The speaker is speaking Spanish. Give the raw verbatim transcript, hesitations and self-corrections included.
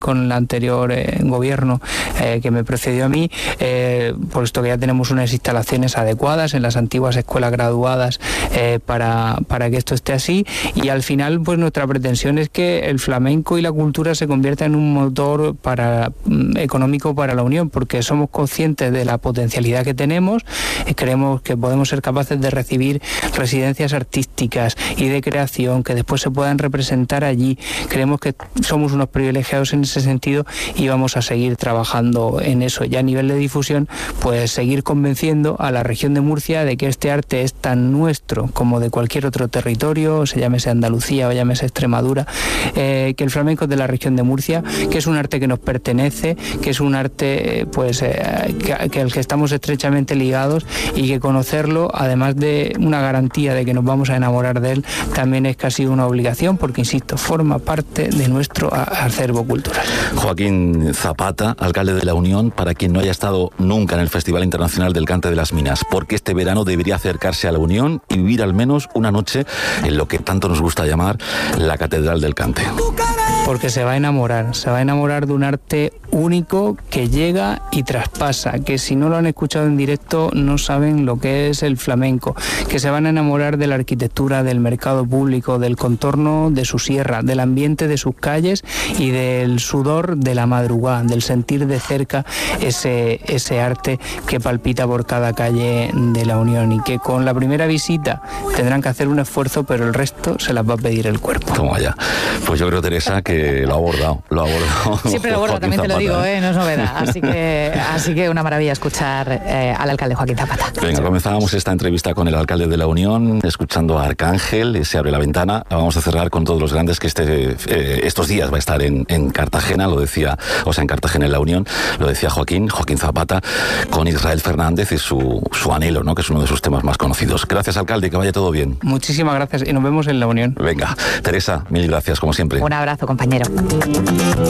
con el anterior eh, gobierno eh, que me precedió a mí, eh, puesto que ya tenemos unas instalaciones adecuadas en las antiguas escuelas graduadas eh, para, para que esto esté así, y al final pues nuestra pretensión es que el flamenco y la cultura se conviertan en un motor para, mm, económico para la Unión, porque somos conscientes de la potencialidad que tenemos, eh, creemos que podemos ser capaces de recibir residencias artísticas y de creación que después se puedan representar allí, creemos que somos unos privilegiados en ese sentido y vamos a seguir trabajando en eso. Ya a nivel de difusión, pues seguir convenciendo a la región de Murcia de que este arte es tan nuestro como de cualquier otro territorio, se llámese Andalucía o llámese Extremadura, eh, que el flamenco es de la región de Murcia, que es un arte que nos pertenece, que es un arte pues eh, que, que al que estamos estrechamente ligados, y que conocerlo, además de una garantía de que nos vamos a enamorar de él, también es casi una obligación, porque insisto, forma parte de nuestro acervo cultural. Joaquín Zapata, alcalde de La Unión, para quien no haya estado nunca en el Festival Internacional del Cante de las Minas, porque este verano debería acercarse a La Unión y vivir al menos una noche en lo que tanto nos gusta llamar la Catedral del Cante. Porque se va a enamorar, se va a enamorar de un arte único que llega y traspasa, que si no lo han escuchado en directo no saben lo que es el flamenco, que se van a enamorar de la arquitectura, del mercado público, del contorno de su sierra, del ambiente de sus calles y del sudor de la madrugada, del sentir de cerca ese, ese arte que palpita por cada calle de La Unión, y que con la primera visita tendrán que hacer un esfuerzo, pero el resto se las va a pedir el cuerpo. Toma ya. Pues yo creo, Teresa, que lo ha abordado, lo ha abordado. Siempre lo aborda, también Zapata, te lo digo, ¿eh? No es novedad. Así que, así que una maravilla escuchar eh, al alcalde Joaquín Zapata. Venga, comenzábamos esta entrevista con el alcalde de La Unión, escuchando a Arcángel, Se abre la ventana. Vamos a cerrar con todos los grandes que este, eh, estos días va a estar en, en Cartagena, lo decía, o sea, en Cartagena, en La Unión, lo decía Joaquín, Joaquín Zapata, con Israel Fernández y su, su anhelo, ¿no?, que es uno de sus temas más conocidos. Gracias, alcalde, que vaya todo bien. Muchísimas gracias y nos vemos en La Unión. Venga, Teresa, mil gracias, como siempre. Un abrazo, compañero.